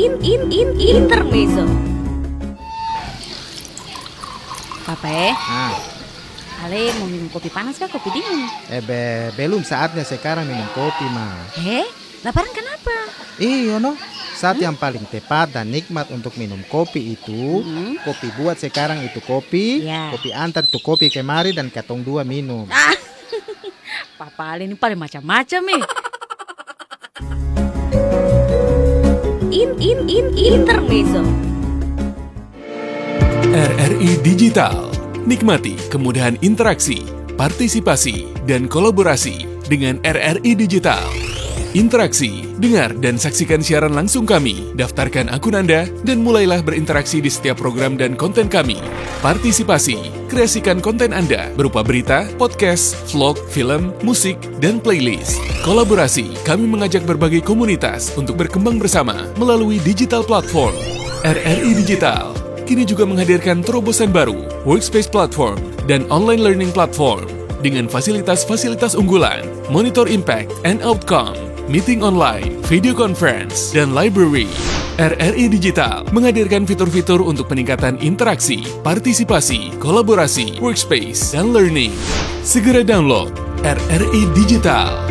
Intermezzo. Papa, Ale mau minum kopi panas kah kopi dingin? Belum saatnya sekarang minum kopi, Ma. Laparan kenapa? Iya, no. Saat yang paling tepat dan nikmat untuk minum kopi itu, kopi buat sekarang itu kopi, kopi antar itu kopi kemari dan katong dua minum. Papa Ale ini paling macam-macam Intermezzo. RRI Digital. Nikmati kemudahan interaksi, partisipasi, dan kolaborasi dengan RRI Digital. Interaksi, dengar dan saksikan siaran langsung kami, daftarkan akun Anda, dan mulailah berinteraksi di setiap program dan konten kami. Partisipasi, kreasikan konten Anda berupa berita, podcast, vlog, film, musik, dan playlist. Kolaborasi, kami mengajak berbagai komunitas untuk berkembang bersama melalui digital platform. RRI Digital kini juga menghadirkan terobosan baru, workspace platform, dan online learning platform dengan fasilitas-fasilitas unggulan, monitor impact and outcome, meeting online, video conference, dan library. RRI Digital menghadirkan fitur-fitur untuk peningkatan interaksi, partisipasi, kolaborasi, workspace, dan learning. Segera download RRI Digital.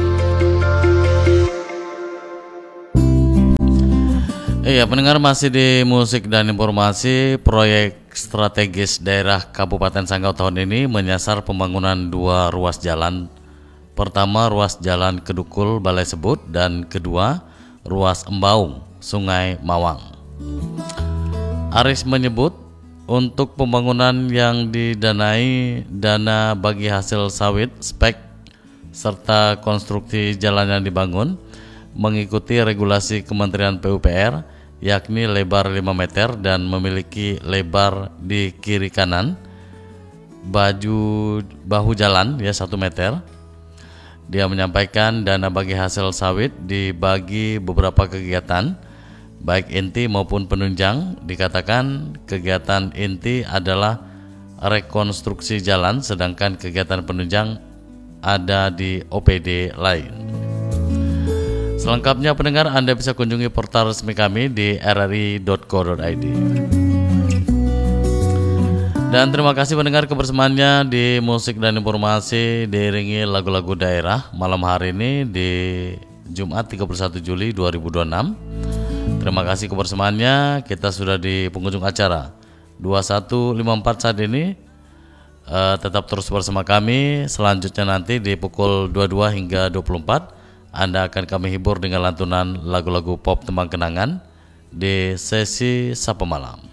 Iya, pendengar, masih di musik dan informasi. Proyek strategis daerah Kabupaten Sanggau tahun ini menyasar pembangunan 2 ruas jalan. Pertama, ruas jalan Kedukul Balai Sebut, dan kedua, ruas Embaung Sungai Mawang. Aris menyebut untuk pembangunan yang didanai dana bagi hasil sawit spek serta konstruksi jalan yang dibangun mengikuti regulasi Kementerian PUPR, yakni lebar 5 meter dan memiliki lebar di kiri kanan bahu jalan 1 meter. Dia menyampaikan dana bagi hasil sawit dibagi beberapa kegiatan, baik inti maupun penunjang. Dikatakan kegiatan inti adalah rekonstruksi jalan, sedangkan kegiatan penunjang ada di OPD lain. Selengkapnya, pendengar, Anda bisa kunjungi portal resmi kami di rri.co.id. Dan terima kasih pendengar kebersamaannya di musik dan informasi diiringi lagu-lagu daerah malam hari ini di Jumat 31 Juli 2026. Terima kasih kebersamaannya. Kita sudah di penghujung acara 21.54 saat ini. Tetap terus bersama kami. Selanjutnya nanti di pukul 22 hingga 24 Anda akan kami hibur dengan lantunan lagu-lagu pop tembang kenangan di sesi Sapa Malam.